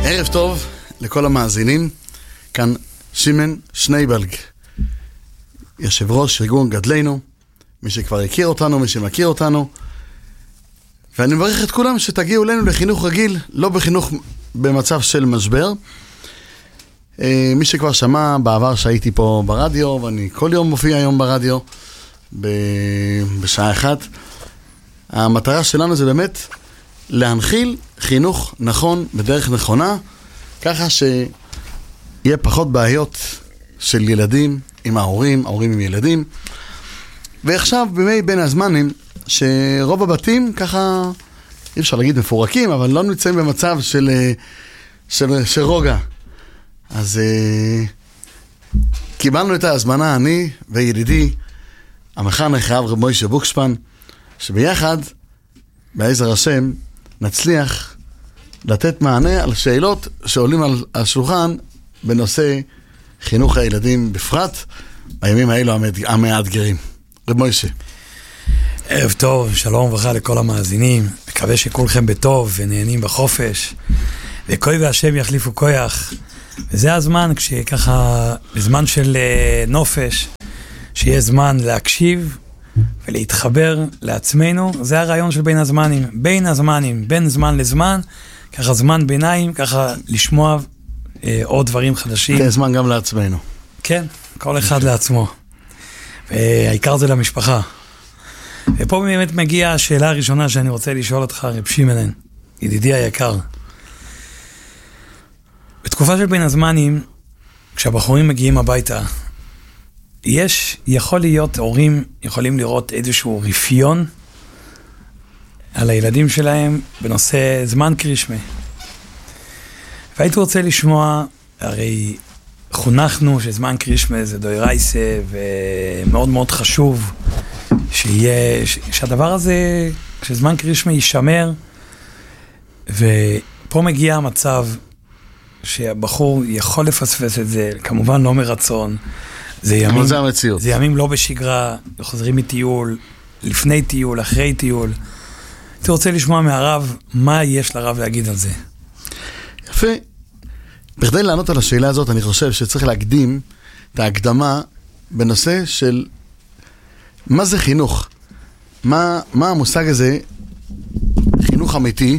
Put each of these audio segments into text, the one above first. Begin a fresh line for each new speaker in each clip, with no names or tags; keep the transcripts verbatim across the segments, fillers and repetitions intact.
ערב טוב לכל המאזינים, כאן שימן שנייבלג, יושב ראש ארגון גדלנו, מי שכבר הכיר אותנו, מי שמכיר אותנו, ואני מברך את כולם שתגיעו אלינו לחינוך רגיל, לא בחינוך במצב של משבר. מי שכבר שמע בעבר שהייתי פה ברדיו, ואני כל יום מופיע היום ברדיו, בשעה אחת, המטרה שלנו זה באמת להנחיל חינוך נכון בדרך נכונה, ככה שיהיה פחות בעיות של ילדים עם ההורים, ההורים עם ילדים. ועכשיו בימי בין הזמנים, שרוב הבתים ככה, אי אפשר להגיד מפורקים, אבל לא נמצאים במצב של, של, של רוגע. אז uh, קיבלנו את ההזמנה, אני וידידי, המחנך הרב רב מוישה בוקשפן, שביחד, בעזר השם, נצליח לתת מענה על שאלות שעולים על השולחן בנושא חינוך הילדים בפרט, בימים האלו המאתגרים. רב מוישה.
ערב טוב, שלום וברכה לכל המאזינים, מקווה שכולכם בטוב ונהנים בחופש, וכוי והשם יחליפו כוח, וזה הזמן כשככה, בזמן של נופש, שיהיה זמן להקשיב ולהתחבר לעצמנו. זה הרעיון של בין הזמנים, בין הזמנים, בין זמן לזמן, ככה זמן ביניים, ככה לשמוע אה, עוד דברים חדשים.
כן, זמן גם לעצמנו.
כן, כל אחד לעצמו. והעיקר זה למשפחה. ופה באמת מגיעה השאלה הראשונה שאני רוצה לשאול אותך, רב שימנן, ידידי היקר. בתקופה של בין הזמנים, כשהבחורים מגיעים הביתה, יש, יכול להיות, הורים יכולים לראות איזשהו רפיון על הילדים שלהם בנושא זמן קרישמה. והייתי רוצה לשמוע, הרי חונכנו שזמן קרישמה זה דוירייסה, ומאוד מאוד חשוב שיהיה, שהדבר הזה, שזמן קרישמה יישמר, ופה מגיע המצב שהבחור יכול לפספס את זה, כמובן לא מרצון, זה ימים,
זה המציאות.
זה ימים לא בשגרה, חוזרים מטיול, לפני טיול, אחרי טיול. אתה רוצה לשמוע מהרב, מה יש לרב להגיד על זה?
יפה. בכדי לענות על השאלה הזאת, אני חושב שצריך להקדים את ההקדמה בנושא של מה זה חינוך? מה, מה המושג הזה, חינוך אמיתי,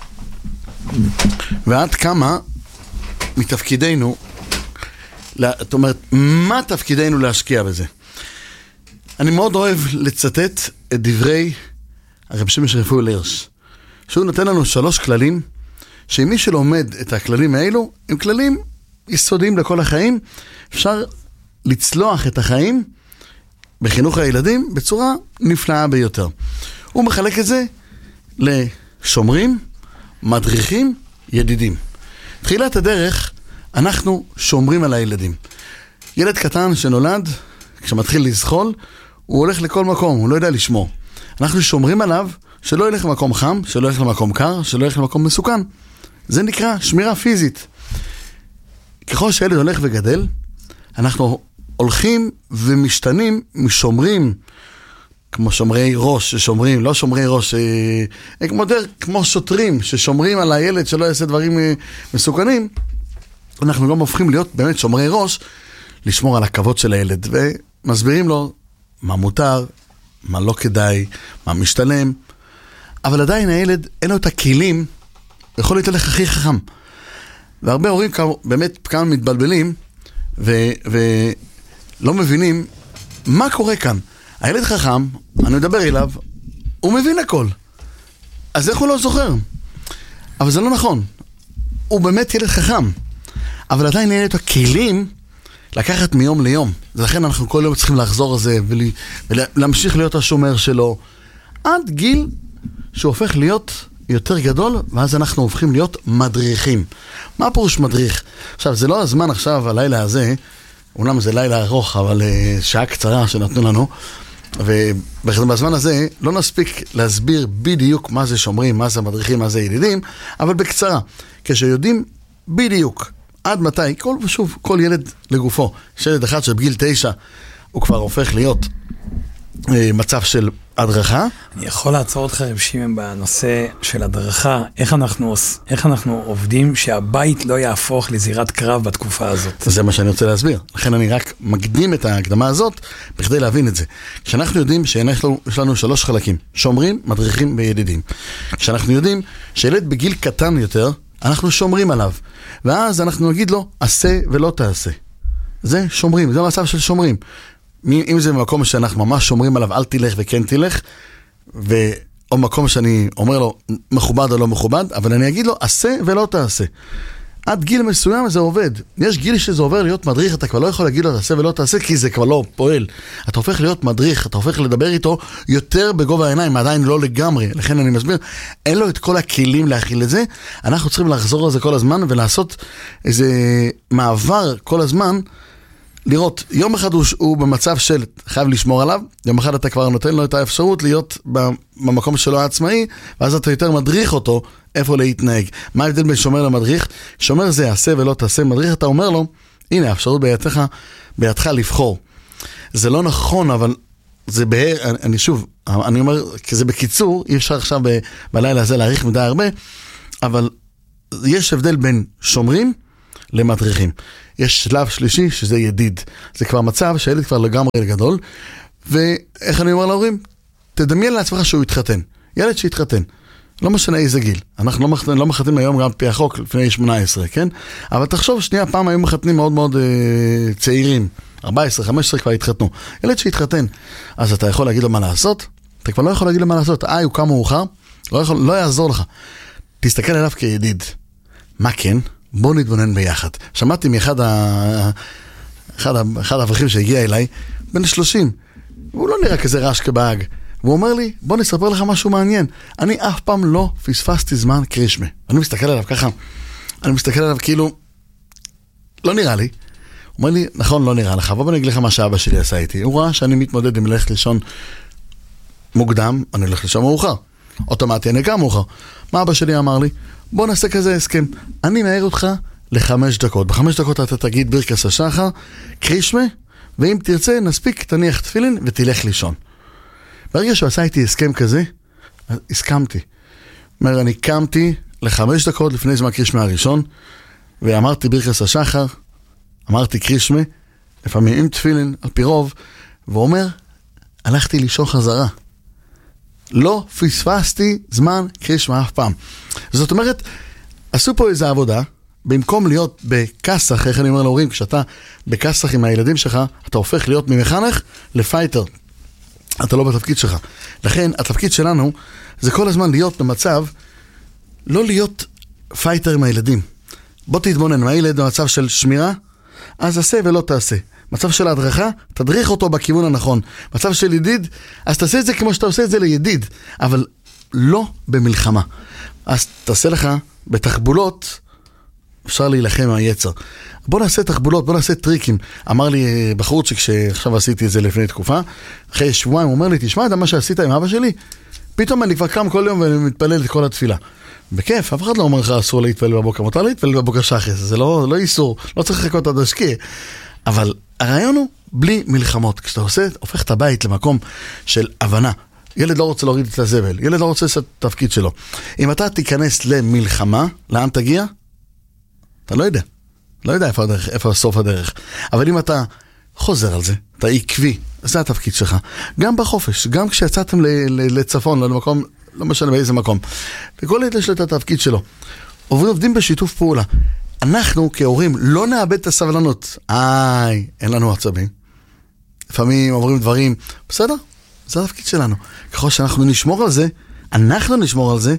ועד כמה מתפקידנו, זאת אומרת, מה תפקידנו להשקיע בזה? אני מאוד אוהב לצטט את דברי הרב שמעון רפואל הירש, שהוא נותן לנו שלוש כללים, שאם מי שלומד את הכללים האלו, הם כללים יסודיים לכל החיים, אפשר לצלוח את החיים בחינוך הילדים בצורה נפלאה ביותר. הוא מחלק את זה לשומרים, מדריכים, ידידים. תחילת הדרך, אנחנו שומרים על הילדים. ילד קטן שנולד, כשמתחיל לזחול, הוא הולך לכל מקום, הוא לא יודע לשמור. אנחנו שומרים עליו שלא ילך למקום חם, שלא ילך למקום קר, שלא ילך למקום מסוכן. זה נקרא שמירה פיזית. ככל שהילד הולך וגדל, אנחנו הולכים ומשתנים משומרים, כמו שומרי ראש ששומרים, לא שומרי ראש, אה, כמו, דר, כמו שוטרים ששומרים על הילד שלא יעשה דברים אה, מסוכנים, אנחנו גם הופכים להיות באמת שומרי ראש, לשמור על הכבוד של הילד, ומסבירים לו מה מותר, מה לא כדאי, מה משתלם, אבל עדיין הילד אין לו את הכלים, יכול להיות הלך הכי חכם. והרבה הורים באמת כאן מתבלבלים, ו, ולא מבינים מה קורה כאן. הילד חכם, אני מדבר אליו, הוא מבין הכל. אז איך הוא לא זוכר? אבל זה לא נכון. הוא באמת ילד חכם. אבל עדיין אין את הכלים לקחת מיום ליום. לכן אנחנו כל יום צריכים לחזור על זה ולהמשיך להיות השומר שלו עד גיל שהוא הופך להיות יותר גדול, ואז אנחנו הופכים להיות מדריכים. מה הפירוש מדריך? עכשיו, זה לא הזמן עכשיו, הלילה הזה, אומנם זה לילה ארוך, אבל שעה קצרה שנתנו לנו, ובזמן הזה לא נספיק להסביר בדיוק מה זה שומרים, מה זה מדריכים, מה זה ידידים, אבל בקצרה, כשיודעים בדיוק עד מתי, כל, שוב, כל ילד לגופו, ילד אחד שבגיל תשע הוא כבר הופך להיות מצב של הדרכה.
אני יכול לעצור אותך רב שמעון בנושא של הדרכה, איך אנחנו, איך אנחנו עובדים שהבית לא יהפוך לזירת קרב בתקופה הזאת.
זה מה שאני רוצה להסביר. לכן אני רק מקדים את ההקדמה הזאת בכדי להבין את זה. כשאנחנו יודעים שיש לנו, לנו שלוש חלקים, שומרים, מדריכים וידידים. כשאנחנו יודעים שילד בגיל קטן יותר, אנחנו שומרים עליו. ואז אנחנו נגיד לו, עשה ולא תעשה. זה שומרים, זה מצב של שומרים. אם זה במקום שאנחנו ממש שומרים עליו, אל תלך וכן תלך, או מקום שאני אומר לו, מכובד או לא מכובד, אבל אני אגיד לו, עשה ולא תעשה. עד גיל מסוים זה עובד. יש גיל שזה עובר להיות מדריך, אתה כבר לא יכול להגיד לו, תעשה ולא תעשה, כי זה כבר לא פועל. אתה הופך להיות מדריך, אתה הופך לדבר איתו יותר בגובה העיניים, עדיין לא לגמרי. לכן אני מסביר, אין לו את כל הכלים להכיל את זה, אנחנו צריכים לחזור על זה כל הזמן, ולעשות איזה מעבר כל הזמן, לראות, יום אחד הוא, הוא במצב של חייב לשמור עליו, יום אחד אתה כבר נותן לו את האפשרות להיות במקום שלו העצמאי, ואז אתה יותר מדריך אותו איפה להתנהג. מה ההבדל בין שומר למדריך? שומר זה יעשה ולא תעשה, מדריך אתה אומר לו, הנה האפשרות בידך, בידך לבחור. זה לא נכון, אבל זה בהר, אני, אני שוב, אני אומר, כי זה בקיצור, אי אפשר עכשיו ב, בלילה הזה להאריך מדי הרבה, אבל יש הבדל בין שומרים למדריכים. יש שלב שלישי שזה ידיד. זה כבר מצב שהילד כבר לגמרי גדול, ואיך אני אומר להורים? תדמיין לעצמך שהוא יתחתן. ילד שיתחתן. לא משנה איזה גיל. אנחנו לא מחתנים, לא מחתנים היום גם פי החוק לפני שמונה עשרה, כן? אבל תחשוב, שנייה, פעם היו מחתנים מאוד מאוד אה, צעירים. ארבע עשרה, חמש עשרה כבר התחתנו. ילד שיתחתן. אז אתה יכול להגיד לו מה לעשות? אתה כבר לא יכול להגיד לו מה לעשות. אה, הוא קם מאוחר? לא יכול, לא יעזור לך. תסתכל עליו כידיד. מה כן? בוא נתבונן ביחד. שמעתי מאחד ה... אחד, ה... אחד האברכים שהגיע אליי, בן שלושים, והוא לא נראה כזה רעש כבאג, והוא אומר לי, בוא נספר לך משהו מעניין, אני אף פעם לא פספסתי זמן קרישמה. אני מסתכל עליו ככה, אני מסתכל עליו כאילו, לא נראה לי. הוא אומר לי, נכון, לא נראה לך, בוא נגיד לך מה שאבא שלי עשה איתי. הוא ראה שאני מתמודד עם ללכת לישון מוקדם, אני הולך לישון מאוחר. אוטומטי, אני קם מאוחר. מה אבא שלי אמר לי? בוא נעשה כזה הסכם. אני מעיר אותך לחמש דקות. בחמש דקות אתה תגיד ברכס השחר, קרישמה, ואם תרצה, נספיק, תניח תפילין ותלך לישון. ברגע שהוא עשה איתי הסכם כזה, הסכמתי. אומר, אני קמתי לחמש דקות לפני זמן קרישמה הראשון, ואמרתי ברכס השחר, אמרתי קרישמה, לפעמים עם תפילין, על פי רוב, והוא אומר, הלכתי לישון חזרה. לא פספסתי זמן קרישמה אף פעם. זאת אומרת, עשו פה איזו עבודה, במקום להיות בקסח, איך אני אומר להורים, כשאתה בקסח עם הילדים שלך, אתה הופך להיות ממחנך לפייטר. אתה לא בתפקיד שלך. לכן, התפקיד שלנו, זה כל הזמן להיות במצב, לא להיות פייטר עם הילדים. בוא תתבונן, מה ילד במצב של שמירה? אז עשה ולא תעשה. מצב של הדרכה, תדריך אותו בכיוון הנכון. מצב של ידיד, אז תעשה את זה כמו שאתה עושה את זה לידיד, אבל לא במלחמה. אז תעשה לך בתחבולות, אפשר להילחם מהיצר. בוא נעשה תחבולות, בוא נעשה טריקים. אמר לי בחורצ'יק שעכשיו עשיתי את זה לפני תקופה, אחרי שבועיים הוא אומר לי, תשמע את מה שעשית עם אבא שלי? פתאום אני כבר קם כל יום ומתפלל את כל התפילה. בכיף, אף אחד לא אומר לך אסור להתפלל בבוקר, מותר להתפלל בבוקר שחס, זה לא, לא איסור, לא צריך לחכות עד השקיע. אבל הרעיון הוא בלי מלחמות. כשאתה עושה, הופך את הבית למקום של הבנה. ילד לא רוצה להוריד את הזבל, ילד לא רוצה לעשות את התפקיד שלו. אם אתה תיכנס למלחמה, לאן תגיע? אתה לא יודע. לא יודע איפה הדרך, איפה הסוף הדרך. אבל אם אתה חוזר על זה, אתה עקבי, זה התפקיד שלך. גם בחופש, גם כשיצאתם לצפון, לא למקום, לא משנה באיזה מקום. וכל ילד יש לו את התפקיד שלו. עוברים עובדים בשיתוף פעולה. אנחנו כהורים לא נאבד את הסבלנות. איי, אין לנו עצבים. לפעמים עוברים דברים, בסדר? זה התפקיד שלנו. ככל שאנחנו נשמור על זה, אנחנו נשמור על זה,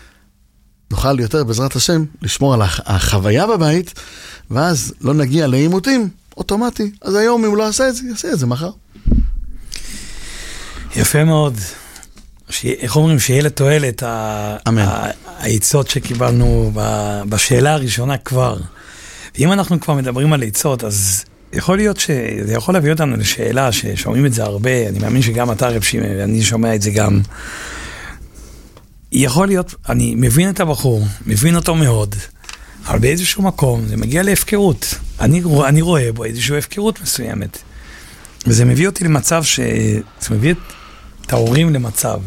נוכל יותר בעזרת השם לשמור על החוויה בבית, ואז לא נגיע לעימותים אוטומטי. אז היום אם הוא לא עשה את זה, יעשה את זה מחר.
יפה מאוד. איך אומרים, שיהיה לתועלת העיצות שקיבלנו בשאלה הראשונה כבר. ואם אנחנו כבר מדברים על עיצות, אז יכול להיות שזה יכול להביא אותנו לשאלה ששומעים את זה הרבה, אני מאמין שגם אתה רב שמעון, ואני שומע את זה גם. יכול להיות, אני מבין את הבחור, מבין אותו מאוד, אבל באיזשהו מקום זה מגיע להפקרות. אני, אני רואה בו איזושהי הפקרות מסוימת. וזה מביא אותי למצב ש... זה מביא את ההורים למצב.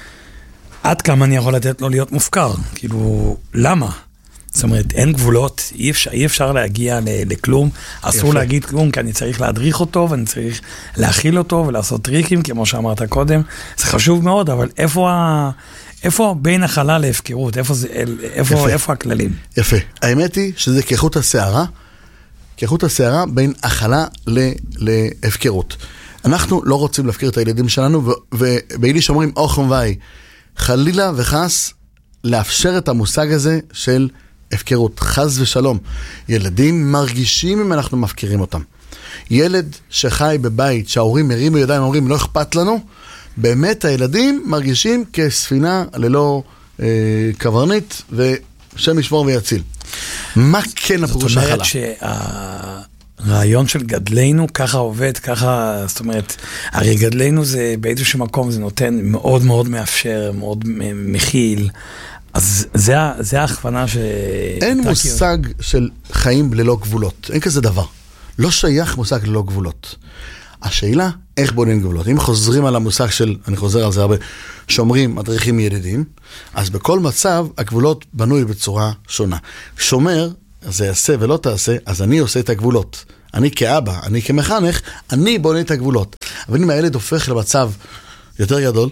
עד כמה אני יכול לתת לו להיות מופקר? כאילו, למה? זאת אומרת, אין גבולות, אי אפשר, אי אפשר להגיע לכלום, אסור יפה. להגיד כלום, כי אני צריך להדריך אותו, ואני צריך להכיל אותו, ולעשות טריקים, כמו שאמרת קודם. זה חשוב מאוד, אבל איפה, ה... איפה בין החלה להפקרות? איפה, זה... איפה... איפה הכללים?
יפה. האמת היא שזה כחוט השערה, כחוט השערה בין החלה ל... להפקרות. אנחנו לא רוצים להפקיר את הילדים שלנו, וביידיש אומרים, אוכם ואי, חלילה וחס, לאפשר את המושג הזה של הפקרות, חס ושלום. ילדים מרגישים אם אנחנו מפקירים אותם. ילד שחי בבית, שההורים מרימו ידיים, אומרים, לא אכפת לנו, באמת הילדים מרגישים כספינה ללא אה, קברנית, ושם ישמור ויציל. מה כן הפירוש החלה?
זאת אומרת שהרעיון של גדלנו ככה עובד, ככה, זאת אומרת, הרי גדלנו זה באיזשהו מקום, זה נותן מאוד מאוד מאפשר, מאוד מכיל, אז זה, זה ההכוונה ש...
אין מושג של חיים ללא גבולות, אין כזה דבר. לא שייך מושג ללא גבולות. השאלה, איך בונים גבולות? אם חוזרים על המושג של, אני חוזר על זה הרבה, שומרים, מדריכים ידידים, אז בכל מצב הגבולות בנוי בצורה שונה. שומר, זה יעשה ולא תעשה, אז אני עושה את הגבולות. אני כאבא, אני כמחנך, אני בונה את הגבולות. אבל אם הילד הופך למצב יותר גדול,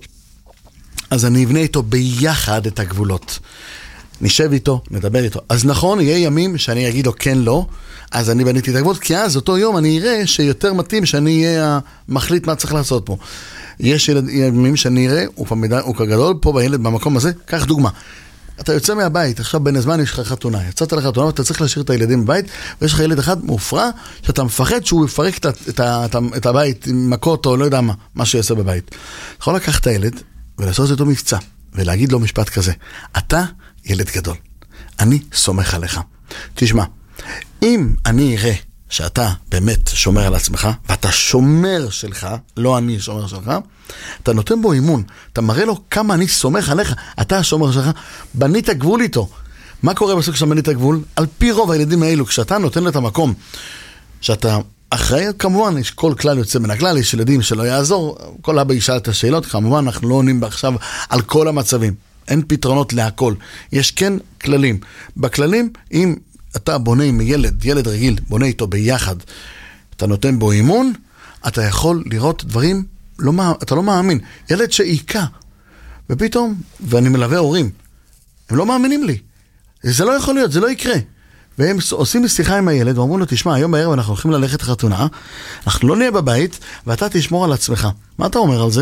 אז אני אבנה איתו ביחד את הגבולות. נשב איתו, נדבר איתו. אז נכון, יהיה ימים שאני אגיד לו כן, לא, אז אני בניתי את הגבולות, כי אז אותו יום אני אראה שיותר מתאים שאני אהיה המחליט מה צריך לעשות פה. יש ימים שאני אראה, הוא, פמידה, הוא כגדול פה בילד במקום הזה, קח דוגמה. אתה יוצא מהבית, עכשיו בין הזמן יש לך חתונה, יצאת לך חתונה ואתה צריך להשאיר את הילדים בבית, ויש לך ילד אחד מופרע, שאתה מפחד שהוא יפרק את, את, את, את הבית עם מכות או לא יודע מה, מה שהוא יעשה בבית. אתה יכול לקחת את הילד ולעשות אותו מבצע, ולהגיד לו משפט כזה, אתה ילד גדול, אני סומך עליך. תשמע, אם אני אראה שאתה באמת שומר על עצמך, ואתה שומר שלך, לא אני שומר שלך, אתה נותן בו אימון, אתה מראה לו כמה אני סומך עליך, אתה השומר שלך, בנית גבול איתו. מה קורה בסוג של בנית גבול? על פי רוב הילדים האלו, כשאתה נותן לו את המקום, שאתה אחראי, כמובן, יש כל כלל יוצא מן הכלל, יש ילדים שלא יעזור, כל אבא ישאל את השאלות, כמובן, אנחנו לא עונים עכשיו על כל המצבים, אין פתרונות להכל, יש כן כללים. בכללים, אם אתה בונה עם ילד, ילד רגיל, בונה איתו ביחד, אתה נותן בו אימון, אתה יכול לראות דברים, לא, אתה לא מאמין. ילד שעיקה, ופתאום, ואני מלווה הורים, הם לא מאמינים לי. זה לא יכול להיות, זה לא יקרה. והם עושים שיחה עם הילד, ואומרים לו, תשמע, היום בערב אנחנו הולכים ללכת חתונה, אנחנו לא נהיה בבית, ואתה תשמור על עצמך. מה אתה אומר על זה?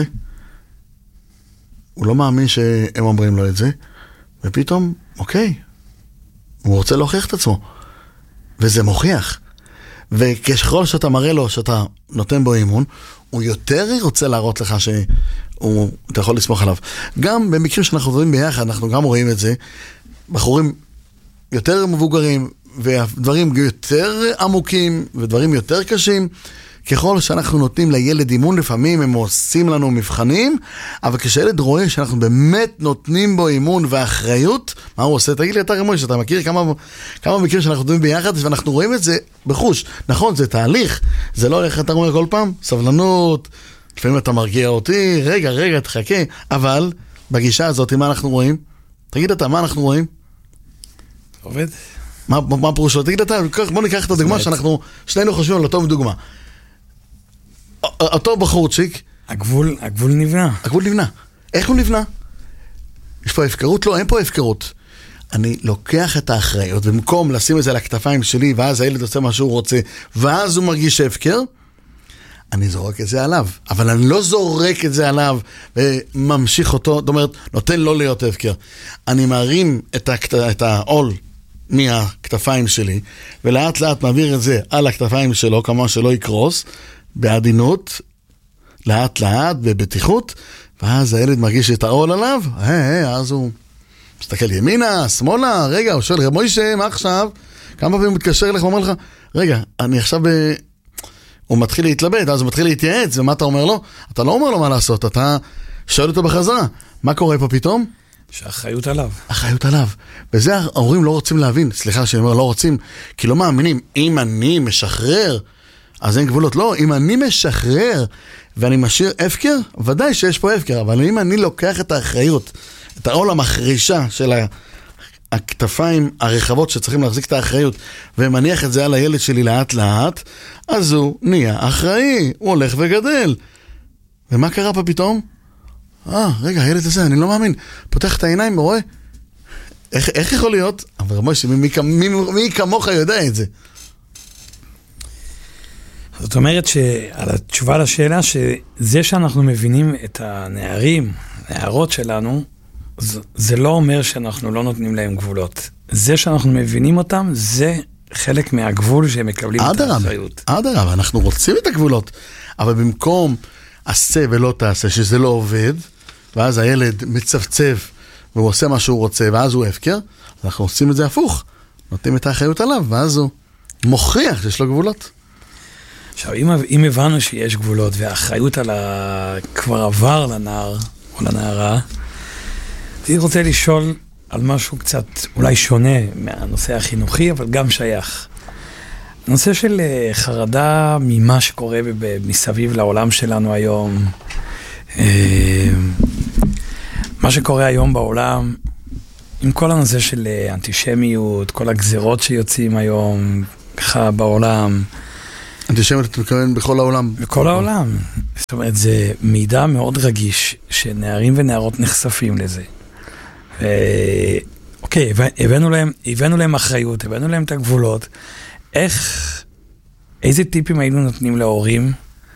הוא לא מאמין שהם אומרים לו את זה, ופתאום, אוקיי, הוא רוצה להוכיח את עצמו, וזה מוכיח. וככל שאתה מראה לו, שאתה נותן בו אימון, הוא יותר רוצה להראות לך שאתה יכול לסמוך עליו. גם במקרים שאנחנו עובדים ביחד, אנחנו גם רואים את זה, בחורים יותר מבוגרים, ודברים יותר עמוקים, ודברים יותר קשים, ככל שאנחנו נותנים לילד אימון, לפעמים הם עושים לנו מבחנים, אבל כשילד רואה שאנחנו באמת נותנים בו אימון ואחריות, מה הוא עושה? תגיד לי, אתה רמוי, שאתה מכיר כמה, כמה מקרים שאנחנו עובדים ביחד, ואנחנו רואים את זה בחוש. נכון, זה תהליך, זה לא איך אתה רואה כל פעם, סבלנות, לפעמים אתה מרגיע אותי, רגע, רגע, תחכה, אבל בגישה הזאת, מה אנחנו רואים? תגיד אתה, מה אנחנו רואים?
עובד.
מה, מה פירושו? תגיד אתה, בוא ניקח את הדוגמה שאנחנו, שנינו חושבים על אותו דוגמה. אותו בחורצ'יק,
הגבול, הגבול נבנה.
הגבול נבנה. איך הוא נבנה? יש פה הפקרות? לא, אין פה הפקרות. אני לוקח את האחריות, במקום לשים את זה על הכתפיים שלי, ואז הילד עושה מה שהוא רוצה, ואז הוא מרגיש הפקר, אני זורק את זה עליו. אבל אני לא זורק את זה עליו, וממשיך אותו, זאת אומרת, נותן לא להיות הפקר. אני מרים את, הכת... את העול מהכתפיים שלי, ולאט לאט מעביר את זה על הכתפיים שלו, כמה שלא יקרוס, בעדינות, לאט לאט, בבטיחות, ואז הילד מרגיש את העול עליו, היי, אז הוא מסתכל ימינה, שמאלה, רגע, הוא שואל, מוישה, מה עכשיו? כמה פעמים הוא מתקשר אליך ואומר לך, רגע, אני עכשיו ב... הוא מתחיל להתלבט, אז הוא מתחיל להתייעץ, ומה אתה אומר לו? אתה לא אומר לו מה לעשות, אתה שואל אותו בחזרה. מה קורה פה פתאום?
שהאחריות עליו.
אחריות עליו. וזה ההורים לא רוצים להבין, סליחה שאני אומר לא רוצים, כי לא מאמינים, אם אני משחרר, אז אין גבולות. לא, אם אני משחרר ואני משאיר הפקר, ודאי שיש פה הפקר, אבל אם אני לוקח את האחריות, את העול המחרישה של הכתפיים הרחבות שצריכים להחזיק את האחריות, ומניח את זה על הילד שלי לאט לאט, אז הוא נהיה אחראי, הוא הולך וגדל. ומה קרה פה פתאום? אה, רגע, הילד הזה, אני לא מאמין. פותח את העיניים ורואה, איך, איך יכול להיות? אבל משה, מי, מי, מי, מי כמוך יודע את זה?
זאת אומרת שעל התשובה לשאלה, שזה שאנחנו מבינים את הנערים, הנערות שלנו, זה, זה לא אומר שאנחנו לא נותנים להם גבולות. זה שאנחנו מבינים אותם, זה חלק מהגבול שהם מקבלים את האחריות.
עד הרב, אנחנו רוצים את הגבולות, אבל במקום עשה ולא תעשה, שזה לא עובד, ואז הילד מצפצף, והוא עושה מה שהוא רוצה, ואז הוא הפקר, אנחנו עושים את זה הפוך. נותנים את האחריות עליו, ואז הוא מוכיח שיש לו גבולות.
עכשיו, אם, אם הבנו שיש גבולות, והאחריות על ה... כבר עבר לנער, או לנערה, אני רוצה לשאול על משהו קצת אולי שונה מהנושא החינוכי, אבל גם שייך. הנושא של חרדה ממה שקורה מסביב לעולם שלנו היום, מה שקורה היום בעולם, עם כל הנושא של אנטישמיות, כל הגזרות שיוצאים היום ככה בעולם.
אנטישמיות אתה מתכוון בכל העולם?
בכל העולם. זאת אומרת, זה מידע מאוד רגיש, שנערים ונערות נחשפים לזה. ו... אוקיי, הבאנו להם, הבאנו להם אחריות, הבאנו להם את הגבולות. איך, איזה טיפים היינו נותנים להורים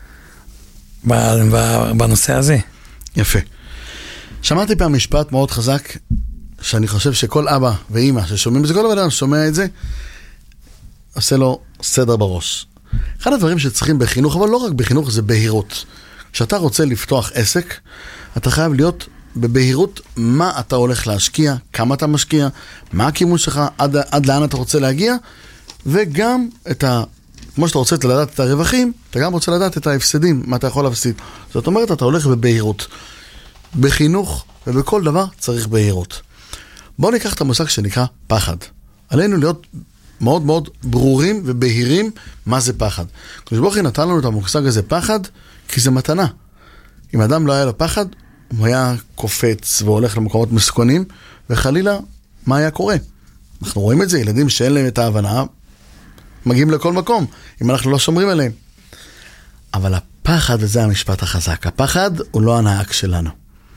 בנושא הזה?
יפה. שמעתי פעם משפט מאוד חזק, שאני חושב שכל אבא ואמא ששומעים את זה, כל אדם שומע את זה, עושה לו סדר בראש. אחד הדברים שצריכים בחינוך, אבל לא רק בחינוך, זה בהירות. כשאתה רוצה לפתוח עסק, אתה חייב להיות בבהירות מה אתה הולך להשקיע, כמה אתה משקיע, מה הכיוון שלך, עד, עד לאן אתה רוצה להגיע, וגם את ה... כמו שאתה רוצה לדעת את הרווחים, אתה גם רוצה לדעת את ההפסדים, מה אתה יכול להפסיד. זאת אומרת, אתה הולך בבהירות. בחינוך ובכל דבר צריך בהירות. בואו ניקח את המושג שנקרא פחד. עלינו להיות מאוד מאוד ברורים ובהירים מה זה פחד. כשבוכי נתן לנו את המושג הזה פחד, כי זה מתנה. אם אדם לא היה לו פחד, הוא היה קופץ והולך למקומות מסוכנים, וחלילה, מה היה קורה? אנחנו רואים את זה, ילדים שאין להם את ההבנה, מגיעים לכל מקום, אם אנחנו לא שומרים עליהם. אבל הפחד, וזה המשפט החזק, הפחד הוא לא הנהג שלנו.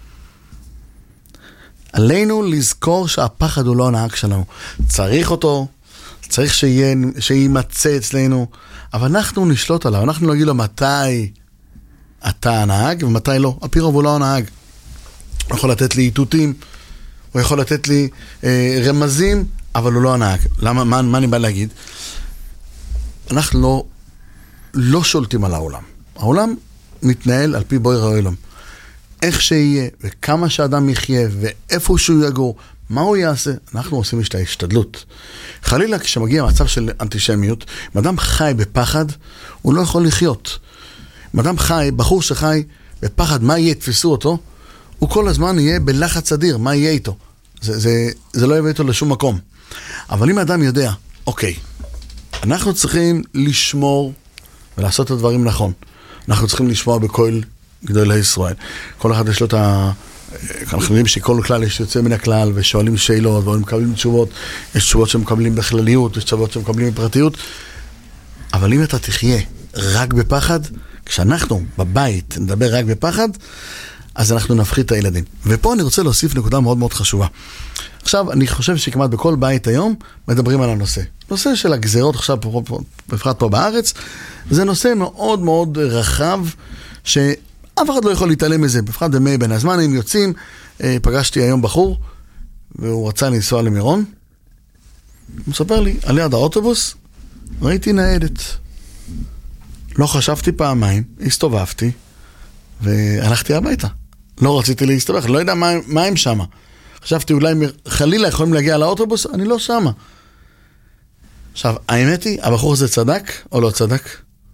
עלינו לזכור שהפחד הוא לא הנהג שלנו. צריך אותו, צריך שיהיה, שימצא אצלנו, אבל אנחנו נשלוט עליו, אנחנו נגיד לו מתי אתה הנהג ומתי לא. על פי רוב הוא לא הנהג. הוא יכול לתת לי איתותים, הוא יכול לתת לי אה, רמזים, אבל הוא לא הנהג. למה, מה, מה אני בא להגיד? אנחנו לא, לא שולטים על העולם. העולם מתנהל על פי בורא העולם. איך שיהיה, וכמה שאדם יחיה, ואיפה שהוא יגור, מה הוא יעשה, אנחנו עושים את ההשתדלות. חלילה, כשמגיע מצב של אנטישמיות, אם אדם חי בפחד, הוא לא יכול לחיות. אם אדם חי, בחור שחי בפחד, מה יהיה, תפסו אותו, הוא כל הזמן יהיה בלחץ אדיר, מה יהיה איתו. זה, זה, זה לא יביא איתו לשום מקום. אבל אם האדם יודע, אוקיי, אנחנו צריכים לשמור ולעשות את הדברים נכון. אנחנו צריכים לשמוע בכל גדולי ישראל. כל אחד יש לו את ה... אנחנו יודעים שכל כלל יש יוצא מן הכלל, ושואלים שאלות, ומקבלים תשובות. יש תשובות שמקבלים בכלליות, יש תשובות שמקבלים בפרטיות. אבל אם אתה תחיה רק בפחד, כשאנחנו בבית נדבר רק בפחד, אז אנחנו נפחית את הילדים. ופה אני רוצה להוסיף נקודה מאוד מאוד חשובה. עכשיו, אני חושב שכמעט בכל בית היום מדברים על הנושא. נושא של הגזרות עכשיו, בפרט פה בארץ, זה נושא מאוד מאוד רחב, שאף אחד לא יכול להתעלם מזה. בפרט במי בין הזמן, הם יוצאים, פגשתי היום בחור, והוא רצה לנסוע למירון. הוא מספר לי, על יד האוטובוס, ראיתי ניידת. לא חשבתי פעמיים, הסתובבתי, והלכתי הביתה. לא רציתי להסתובב, לא יודע מה, מה הם שמה. חשבתי אולי חלילה יכולים להגיע לאוטובוס, אני לא שמה. עכשיו, האמת היא, הבחור הזה צדק או לא צדק?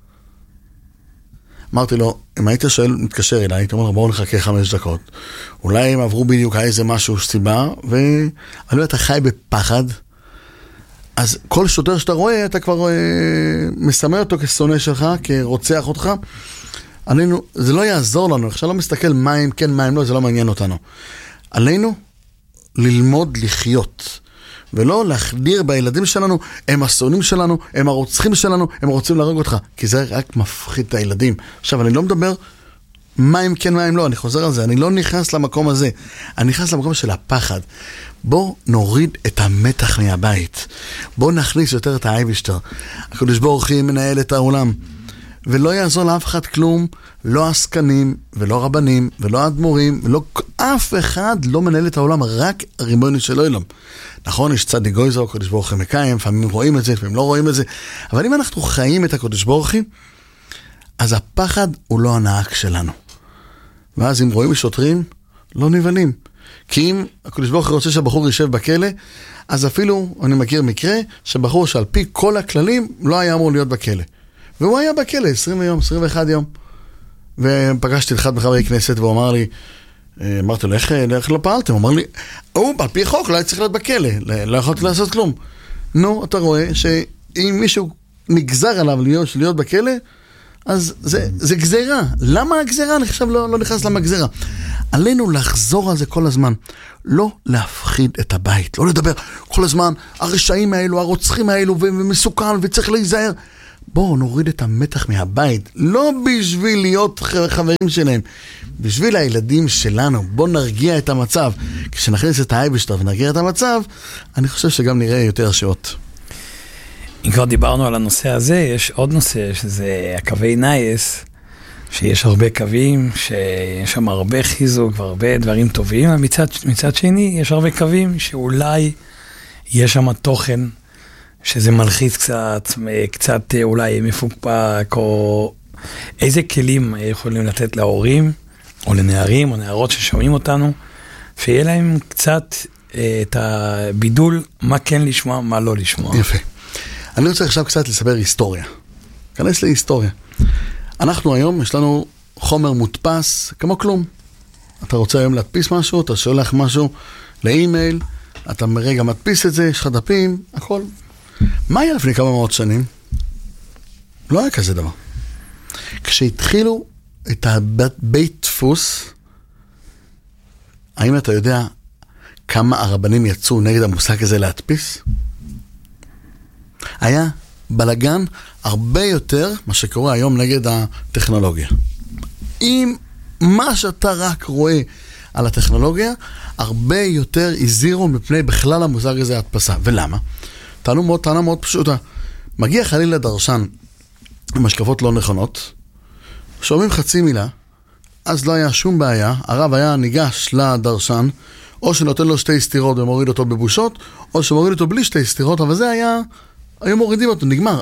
אמרתי לו, אם היית שואל, מתקשר אליי, הייתי אומר לו, בואו נחכה חמש דקות. אולי הם עברו בדיוק איזה משהו סיבה, ואני לא, אתה חי בפחד, אז כל שוטר שאתה רואה, אתה כבר אה, מסמל אותו כשונא שלך, כרוצח אותך. עלינו, זה לא יעזור לנו, עכשיו לא מסתכל מים, כן, מים, לא, זה לא מעניין אותנו. עלינו ללמוד לחיות, ולא להחדיר בילדים שלנו, הם השונאים שלנו, הם הרוצחים שלנו, הם רוצים להרוג אותך, כי זה רק מפחיד את הילדים. עכשיו, אני לא מדבר מים, כן, מים, לא, אני חוזר על זה, אני לא נכנס למקום הזה, אני נכנס למקום של הפחד. בוא נוריד את המתח מהבית, בוא נכניס יותר את האייבשטר. הקדוש ברוך הוא מנהל את העולם, ולא יעזור לאף אחד כלום, לא עסקנים, ולא רבנים, ולא אדמו"רים, ולא אף אחד לא מנהל את העולם, רק ריבונו של עולם. נכון, יש צדיק גויזר, הקדוש ברוך הוא מקיים, לפעמים רואים את זה, לפעמים לא רואים את זה, אבל אם אנחנו חיים את הקדוש ברוך הוא, אז הפחד הוא לא הנהג שלנו. ואז אם רואים שוטרים, לא נבנים. כי אם הקדוש ברוך הוא רוצה שהבחור יישב בכלא, אז אפילו, אני מכיר מקרה, שבחור שעל פי כל הכללים, לא היה אמור להיות בכלא. והוא היה בכלא עשרים יום, עשרים ואחד יום. ופגשתי אחד מחברי כנסת, והוא אמר לי, אמרתי לו, איך, איך לא פעלתם? הוא אמר לי, הוא, על פי חוק, לא היה צריך להיות בכלא, לא יכולתי לעשות כלום. נו, אתה רואה שאם מישהו נגזר עליו להיות, להיות בכלא, אז זה, זה גזירה. למה הגזירה? אני חושב לא, לא נכנס למה גזירה. עלינו לחזור על זה כל הזמן. לא להפחיד את הבית. לא לדבר כל הזמן, הרשעים האלו, הרוצחים האלו, ומסוכן, וצריך להיזהר. בואו נוריד את המתח מהבית. לא בשביל להיות חברים שלהם. בשביל הילדים שלנו. בואו נרגיע את המצב. כשנכניס את האייבשטר ונרגיע את המצב, אני חושב שגם נראה יותר שעות.
אם כבר דיברנו על הנושא הזה, יש עוד נושא, שזה הקווי נייס, שיש הרבה קווים, שיש שם הרבה חיזוק והרבה דברים טובים, ומצד, מצד שני, יש הרבה קווים שאולי יש שם תוכן, שזה מלחיץ קצת, קצת אולי מפוקפק, או איזה כלים יכולים לתת להורים, או לנערים, או נערות ששומעים אותנו, שיהיה להם קצת את הבידול, מה כן לשמוע, מה לא לשמוע.
יפה. אני רוצה עכשיו קצת לספר היסטוריה. כנס להיסטוריה. אנחנו היום, יש לנו חומר מודפס, כמו כלום. אתה רוצה היום להדפיס משהו, אתה שולח משהו לאימייל, אתה מרגע מדפיס את זה, יש לך דפים, הכל. מה היה לפני כמה מאות שנים? לא היה כזה דבר. כשהתחילו את הבית דפוס, האם אתה יודע כמה הרבנים יצאו נגד המושג הזה להדפיס? היה בלגן הרבה יותר מה שקורה היום נגד הטכנולוגיה. אם מה שאתה רק רואה על הטכנולוגיה, הרבה יותר הזהירו מפני בכלל המושג הזה הדפסה. ולמה? טענו מאוד, טענה מאוד פשוטה. מגיע חלילה דרשן עם השקפות לא נכונות, שומעים חצי מילה, אז לא היה שום בעיה, הרב היה ניגש לדרשן, או שנותן לו שתי סתירות ומוריד אותו בבושות, או שמוריד אותו בלי שתי סתירות, אבל זה היה, היו מורידים אותו, נגמר.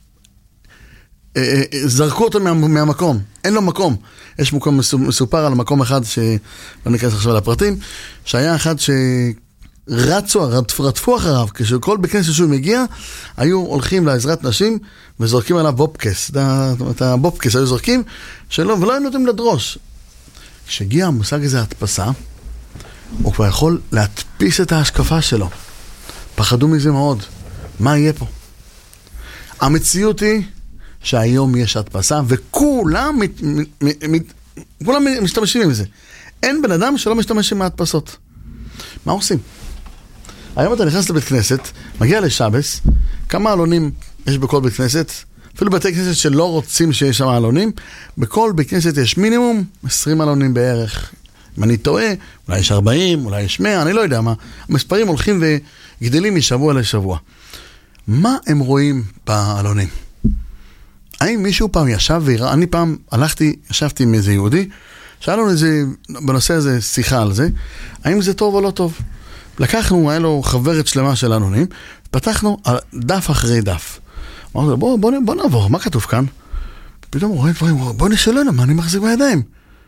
זרקו אותו מה, מהמקום, אין לו מקום. יש מקום מסופר על מקום אחד, שלא ניכנס עכשיו לפרטים, שהיה אחד שרצו, רדפו אחריו, כשכל בכנסת שהוא מגיע, היו הולכים לעזרת נשים, וזורקים עליו בובקס, את הבובקס היו זורקים, שלא, ולא היו נותנים לדרוש. כשהגיע המושג הזה הדפסה, הוא כבר יכול להדפיס את ההשקפה שלו. פחדו מזה מאוד. מה יהיה פה? המציאות היא שהיום יש הדפסה, וכולם מת, מת, מת, כולם משתמשים עם זה. אין בן אדם שלא משתמש עם ההדפסות. מה עושים? היום אתה נכנס לבית כנסת, מגיע לשבס, כמה אלונים יש בכל בית כנסת? אפילו בתי כנסת שלא רוצים שיש שם אלונים, בכל בית כנסת יש מינימום עשרים אלונים בערך. אם אני טועה, אולי יש ארבעים, אולי יש מאה, אני לא יודע מה. המספרים הולכים וגדלים משבוע לשבוע. מה הם רואים באלונים? האם מישהו פעם ישב ויראה, אני פעם הלכתי, ישבתי עם איזה יהודי, שהיה לנו איזה, בנושא הזה שיחה על זה, האם זה טוב או לא טוב? לקחנו, היה לו חברת שלמה של אלונים, פתחנו דף אחרי דף. אמרנו לו, בוא, בוא, בוא נעבור, מה כתוב כאן? פתאום הוא רואה דברים, בוא נשאלנו, מה אני מחזיק בידיים?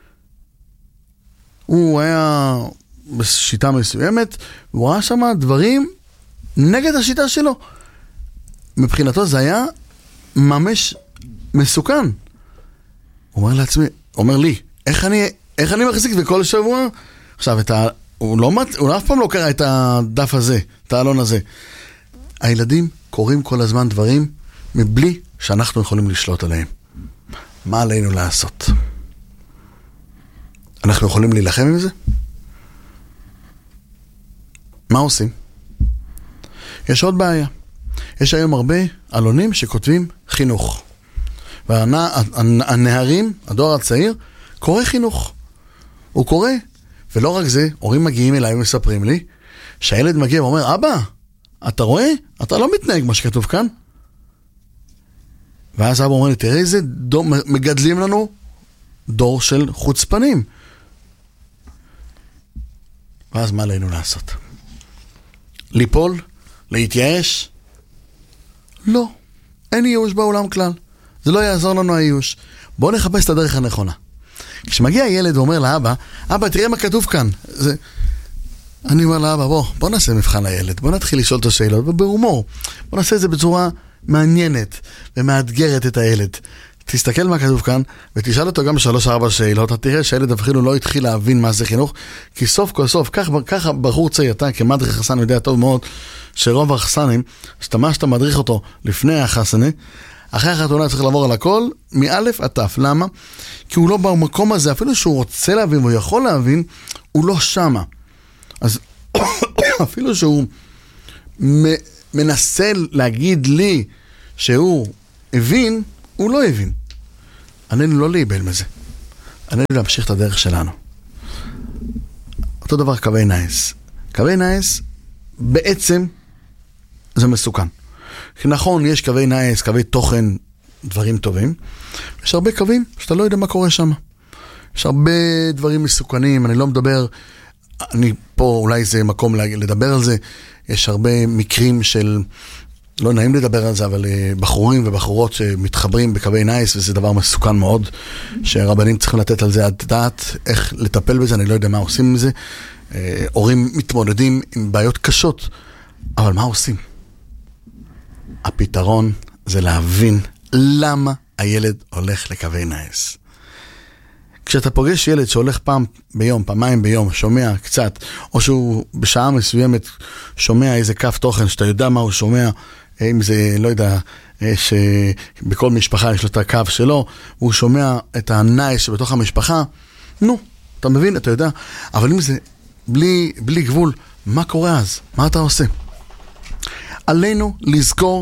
הוא היה בשיטה מסוימת, הוא ראה שם דברים נגד השיטה שלו. מבחינתו זה היה ממש מסוכן. הוא אומר לעצמי, אומר לי, איך אני, איך אני מחזיק בכל שבוע? עכשיו, את ה, הוא, לא, הוא אף פעם לא קרא את הדף הזה, את האלון הזה. הילדים קורים כל הזמן דברים מבלי שאנחנו יכולים לשלוט עליהם. מה עלינו לעשות? אנחנו יכולים להילחם עם זה? מה עושים? יש עוד בעיה. יש היום הרבה אלונים שכותבים חינוך. והנערים, הדור הצעיר, קורא חינוך. הוא קורא. ולא רק זה, הורים מגיעים אליי ומספרים לי, שהילד מגיע ואומר, אבא, אתה רואה? אתה לא מתנהג מה שכתוב כאן. ואז אבא אומר לי, תראה איזה דור, מגדלים לנו דור של חוצפנים. ואז מה עלינו לעשות? ליפול? להתייאש? לא. אין ייאוש בעולם כלל. זה לא יעזור לנו הייאוש. בואו נחפש את הדרך הנכונה. כשמגיע ילד ואומר לאבא, אבא, תראה מה כתוב כאן. זה... אני אומר לאבא, בוא, בוא נעשה מבחן לילד. בוא נתחיל לשאול את השאלות, ובהומור. בוא נעשה את זה בצורה מעניינת ומאתגרת את הילד. תסתכל מה כתוב כאן, ותשאל אותו גם שלוש ארבע שאלות. אתה תראה שהילד אפילו לא התחיל להבין מה זה חינוך, כי סוף כל סוף, כך, ככה בחור צעיר, אתה כמדריך חסן יודע טוב מאוד, שרוב החסנים, שאתה שאתה מדריך אותו לפני החסני, אחרי החתונה צריך לעבור על הכל, מאלף עד תף. למה? כי הוא לא במקום הזה, אפילו שהוא רוצה להבין, והוא יכול להבין, הוא לא שמה. אז אפילו שהוא מנסה להגיד לי שהוא הבין, הוא לא הבין. עלינו לא להיבל מזה. עלינו להמשיך את הדרך שלנו. אותו דבר קווי נייס. קווי נייס בעצם זה מסוכן. נכון, יש קווי נייס, קווי תוכן, דברים טובים. יש הרבה קווים שאתה לא יודע מה קורה שם. יש הרבה דברים מסוכנים, אני לא מדבר, אני פה אולי זה מקום לדבר על זה. יש הרבה מקרים של, לא נעים לדבר על זה, אבל בחורים ובחורות שמתחברים בקווי נייס, וזה דבר מסוכן מאוד, שרבנים צריכים לתת על זה הדעת, איך לטפל בזה, אני לא יודע מה עושים עם זה. הורים מתמודדים עם בעיות קשות, אבל מה עושים? הפתרון זה להבין למה הילד הולך לקווי נייס. כשאתה פוגש ילד שהולך פעם ביום, פעמיים ביום, שומע קצת, או שהוא בשעה מסוימת שומע איזה קו תוכן, שאתה יודע מה הוא שומע, אם זה, לא יודע, שבכל משפחה יש לו את הקו שלו, והוא שומע את הנייס שבתוך המשפחה, נו, אתה מבין, אתה יודע, אבל אם זה בלי, בלי גבול, מה קורה אז? מה אתה עושה? עלינו לזכור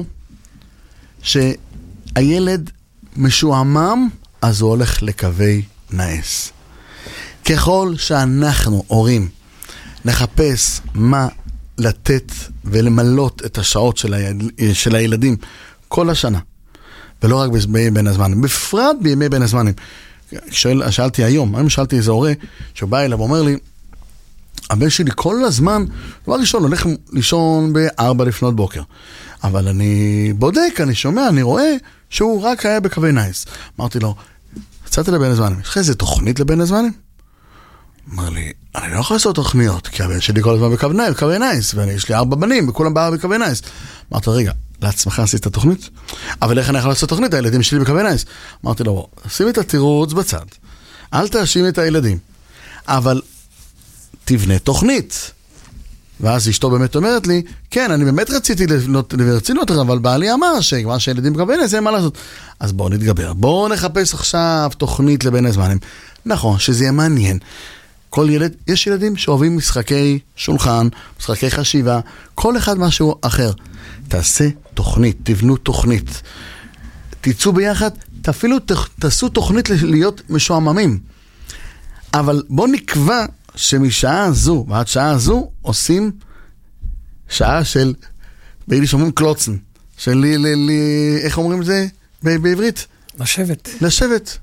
שהילד משועמם, אז הוא הולך לקווי נייס. ככל שאנחנו, הורים, נחפש מה לתת ולמלות את השעות של, היל... של הילדים כל השנה, ולא רק בימי בין הזמנים, בפרט בימי בין הזמנים. שאל, שאלתי היום, היום שאלתי איזה הורה שבא אליו ואומר לי, הבן שלי כל הזמן, דבר ראשון, הולך לישון בארבע לפנות בוקר. אבל אני בודק, אני שומע, אני רואה שהוא רק היה בקווי נייס. אמרתי לו, יצאתי לבין הזמנים, יש לך איזה תוכנית לבין הזמנים? אמר לי, אני לא יכול לעשות תוכניות, כי הבן שלי כל הזמן בקווי נייס, ויש לי ארבע בנים, וכולם בארבע בקווי נייס. אמרתי, רגע, לעצמך עשית את התוכנית? אבל איך אני יכול לעשות תוכנית? הילדים שלי בקווי נייס. אמרתי לו, שים את התירוץ בצד. אל תאשים את הילדים. אבל תבנה תוכנית. ואז אשתו באמת אומרת לי, כן, אני באמת רציתי לבנות, לברצינות, אבל בעלי אמר שכבר שהילדים בקווי נייס, אין מה לעשות. אז בואו נתגבר. בואו נחפש עכשיו תוכנית לבין הזמנים. נכון, שזה יהיה מעניין. כל ילד, יש ילדים שאוהבים משחקי שולחן, משחקי חשיבה, כל אחד משהו אחר. תעשה תוכנית, תבנו תוכנית. תצאו ביחד, תפעילו, תעשו תוכנית להיות משועממים. אבל בואו נקבע שמשעה זו ועד שעה זו עושים שעה של, ביידיש אומרים קלוצן, של לי, לי, לי, איך אומרים זה בעברית?
לשבת.
לשבת.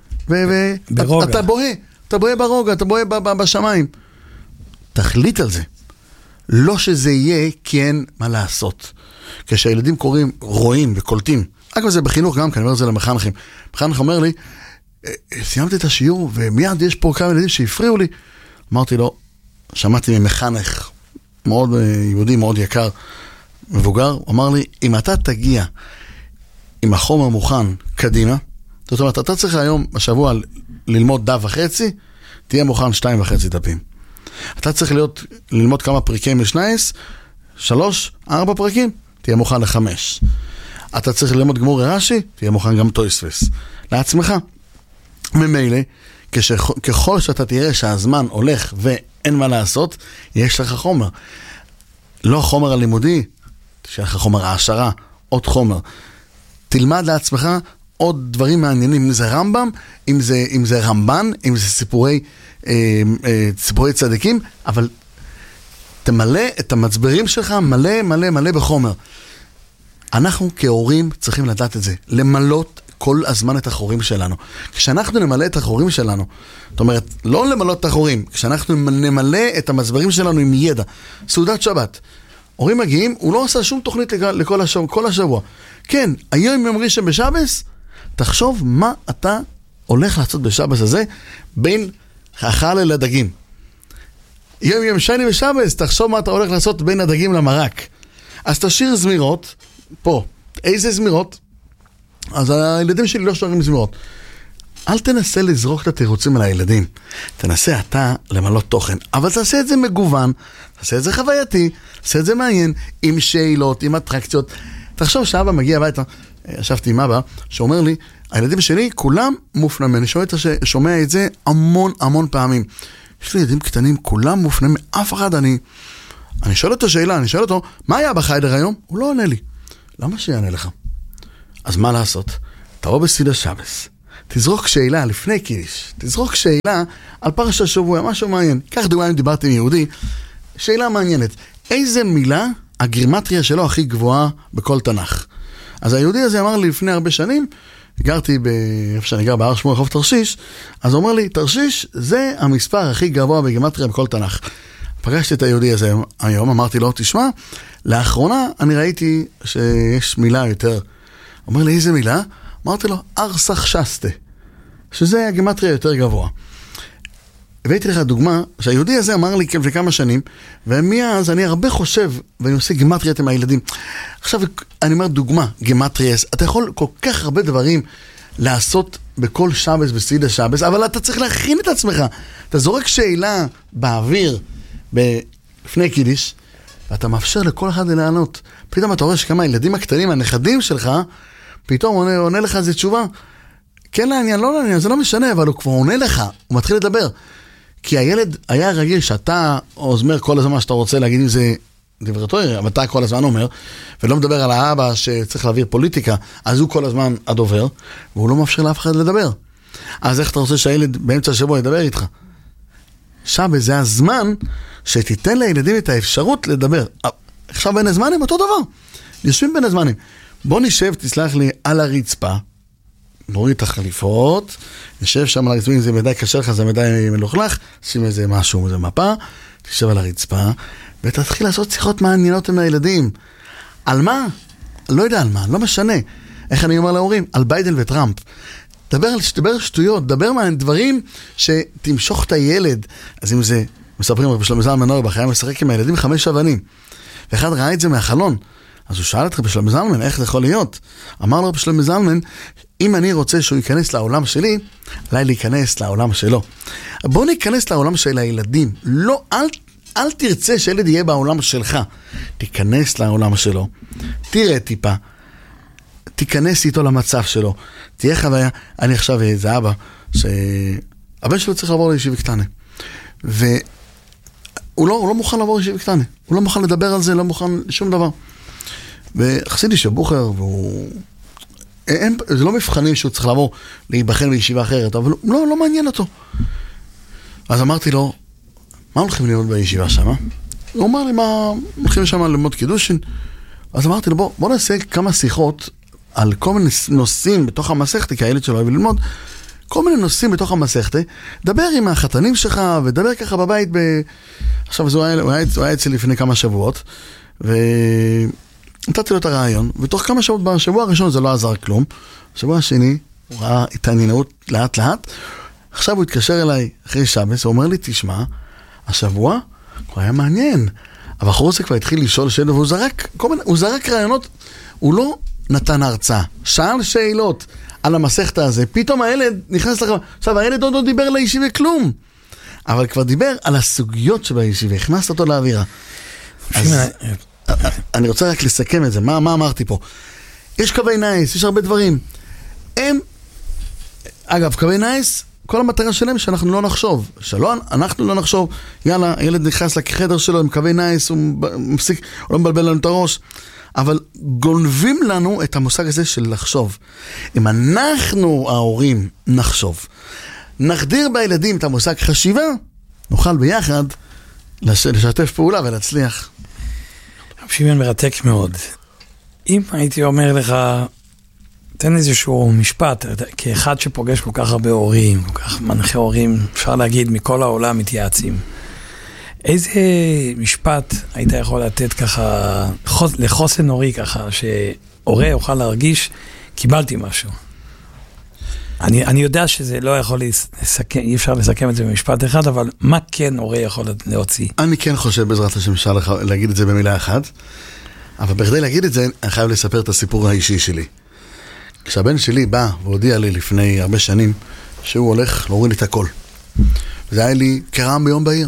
ואתה בוהה, אתה בוהה ברוגע, אתה בוהה בשמיים. תחליט על זה. לא שזה יהיה, כי אין מה לעשות. כשהילדים קוראים, רואים וקולטים. אגב, זה בחינוך גם, כי אני אומר את זה למחנכים. מחנך אומר לי, סיימתי את השיעור, ומיד יש פה כמה ילדים שהפריעו לי. אמרתי לו, שמעתי ממחנך, מאוד יהודי, מאוד יקר, מבוגר, הוא אמר לי, אם אתה תגיע עם החומר מוכן קדימה, זאת אומרת, אתה צריך היום בשבוע ללמוד דף וחצי, תהיה מוכן שתיים וחצי דפים. אתה צריך להיות, ללמוד כמה פרקים משנייס, שלוש, ארבע פרקים, תהיה מוכן לחמש. אתה צריך ללמוד גמור רש"י, תהיה מוכן גם תוספות. לעצמך. ממילא, ככל שאתה תראה שהזמן הולך ואין מה לעשות, יש לך חומר. לא חומר הלימודי, יש לך חומר העשרה, עוד חומר. תלמד לעצמך עוד דברים מעניינים, אם זה רמב"ם, אם זה, אם זה רמב"ן, אם זה סיפורי, אה, אה, סיפורי צדיקים, אבל תמלא את המצברים שלך מלא מלא מלא בחומר. אנחנו כהורים צריכים לדעת את זה, למלות כל הזמן את החורים שלנו. כשאנחנו נמלא את החורים שלנו, זאת אומרת, לא למלות את החורים, כשאנחנו נמלא את המצברים שלנו עם ידע, סעודת שבת, הורים מגיעים, הוא לא עושה שום תוכנית לכל השבוע, כל השבוע. כן, היום יום ראשון בשבס, תחשוב מה אתה הולך לעשות בשבס הזה, בין האכל אל הדגים. יום יום שני בשבס, תחשוב מה אתה הולך לעשות בין הדגים למרק. אז תשאיר זמירות, פה, איזה זמירות? אז הילדים שלי לא שוארים זמירות. אל תנסה לזרוק את התירוצים על הילדים. תנסה אתה למלות תוכן. אבל תעשה את זה מגוון, תעשה את זה חווייתי, תעשה את זה מעניין, עם שאלות, עם אטרקציות. תחשוב שאבא מגיע הביתה, ישבתי עם אבא, שאומר לי, הילדים שלי כולם מופנמים. אני שומע את, הש... שומע את זה המון המון פעמים. יש לי ילדים קטנים, כולם מופנמים, אף אחד אני... אני שואל אותו שאלה, אני שואל אותו, מה היה בחיידר היום? הוא לא עונה לי. למה שיענה לך? אז מה לעשות? תבוא בסעודת שבת, תזרוק שאלה לפני קידיש, תזרוק שאלה על פרשת השבוע, משהו מעניין. כך דוגמה אם דיברתי עם יהודי, שאלה מעניינת. איזה מילה הגרימטריה שלו הכי גבוהה בכל תנ"ך? אז היהודי הזה אמר לי לפני הרבה שנים, גרתי איפה שאני גר בהר שמואל חוף תרשיש, אז הוא אומר לי, תרשיש זה המספר הכי גבוה בגרימטריה בכל תנ"ך. פגשתי את היהודי הזה היום, אמרתי לו, תשמע, לאחרונה אני ראיתי שיש מילה יותר. הוא אומר לי, איזה מילה? אמרתי לו, ארסך שסטה, שזה הגימטריה יותר גבוה. הבאתי לך דוגמה, שהיהודי הזה אמר לי לפני כמה שנים, ומאז אני הרבה חושב, ואני עושה גימטריית עם הילדים. עכשיו, אני אומר דוגמה, גימטריאס, אתה יכול כל כך הרבה דברים לעשות בכל שבס, בסעיד השבס, אבל אתה צריך להכין את עצמך. אתה זורק שאלה באוויר, לפני קידיש, ואתה מאפשר לכל אחד לענות. פתאום אתה רואה שכמה הילדים הקטנים, הנכדים שלך, פתאום עונה, עונה לך איזו תשובה. כן לעניין, לא לעניין, זה לא משנה, אבל הוא כבר עונה לך, הוא מתחיל לדבר. כי הילד היה רגיל שאתה אומר כל הזמן מה שאתה רוצה להגיד אם זה דברי תורה, אבל אתה כל הזמן אומר, ולא מדבר על האבא שצריך להעביר פוליטיקה, אז הוא כל הזמן הדובר, והוא לא מאפשר לאף אחד לדבר. אז איך אתה רוצה שהילד באמצע השבוע ידבר איתך? שבת זה הזמן שתיתן לילדים את האפשרות לדבר. עכשיו בין הזמנים אותו דבר. יושבים בין הזמנים. בוא נשב, תסלח לי, על הרצפה, נוריד את החליפות, נשב שם על הרצפה, אם זה מדי קשה לך, זה מדי מלוכלך, שים איזה משהו, איזה מפה, תשב על הרצפה, ותתחיל לעשות שיחות מעניינות עם הילדים. על מה? לא יודע על מה, לא משנה. איך אני אומר להורים? על ביידן וטראמפ. דבר על דבר שטויות, דבר מה דברים שתמשוך את הילד. אז אם זה, מספרים בשלמה זלמן נויבך, היה משחק עם הילדים חמש אבנים, ואחד ראה את זה מהחלון, אז הוא שאל את בשלמה זלמן, איך זה יכול להיות? אמר לו בשלמה זלמן, אם אני רוצה שהוא ייכנס לעולם שלי, עליי להיכנס לעולם שלו. בוא ניכנס לעולם של הילדים. לא, אל, אל תרצה שילד יהיה בעולם שלך. תיכנס לעולם שלו. תראה טיפה. תיכנס איתו למצב שלו. תהיה חוויה. אני עכשיו איזה אבא, שהבן שלו צריך לעבור לישיבה קטנה. והוא לא, הוא לא מוכן לעבור לישיבה קטנה. הוא לא מוכן לדבר על זה, לא מוכן שום דבר. וחסידי שבוחר, והוא... אין, זה לא מבחנים שהוא צריך לעבור להיבחן בישיבה אחרת, אבל לא, לא מעניין אותו. אז אמרתי לו, מה הולכים ללמוד בישיבה שם? הוא אמר לי, מה הולכים שם ללמוד קידושין? אז אמרתי לו, בוא, בוא נעשה כמה שיחות על כל מיני נושאים בתוך המסכת, כי הילד שלו אוהב ללמוד, כל מיני נושאים בתוך המסכת, דבר עם החתנים שלך, ודבר ככה בבית ב... עכשיו, הוא היה, הוא היה, הוא היה אצלי לפני כמה שבועות, ו... נתתי לו את הרעיון, ותוך כמה שבועות בשבוע הראשון זה לא עזר כלום. בשבוע השני, הוא ראה התעניינות לאט לאט. עכשיו הוא התקשר אליי אחרי שבס, הוא אומר לי, תשמע, השבוע כבר היה מעניין. הבחור הזה כבר התחיל לשאול שאלות, והוא זרק, מיני, הוא זרק רעיונות, הוא לא נתן הרצאה, שאל שאלות על המסכת הזה, פתאום הילד נכנס לך, עכשיו הילד עוד לא דיבר לישיבה כלום, אבל כבר דיבר על הסוגיות שבישיבה, הכנסת אותו לאווירה.
אז...
אני רוצה רק לסכם את זה, מה, מה אמרתי פה? יש קווי נייס, יש הרבה דברים. הם, אגב, קווי נייס, כל המטרה שלהם שאנחנו לא נחשוב. שלא, אנחנו לא נחשוב, יאללה, הילד נכנס לחדר שלו עם קווי נייס, הוא מפסיק, הוא לא מבלבל לנו את הראש. אבל גונבים לנו את המושג הזה של לחשוב. אם אנחנו, ההורים, נחשוב, נחדיר בילדים את המושג חשיבה, נוכל ביחד לשתף פעולה ולהצליח.
שמעון מרתק מאוד. אם הייתי אומר לך, תן איזשהו משפט, כאחד שפוגש כל כך הרבה הורים, כל כך מנחי הורים, אפשר להגיד, מכל העולם מתייעצים. איזה משפט היית יכול לתת ככה, לחוסן הורי ככה, שהורה יוכל להרגיש, קיבלתי משהו. אני, אני יודע שזה לא יכול לסכם, אי אפשר לסכם את זה במשפט אחד, אבל מה כן הורה יכול להוציא? אני
כן חושב בעזרת השם אפשר להגיד את זה במילה אחת, אבל בכדי להגיד את זה, אני חייב לספר את הסיפור האישי שלי. כשהבן שלי בא והודיע לי לפני הרבה שנים, שהוא הולך להוריד את הכל. וזה היה לי כרעם ביום בהיר.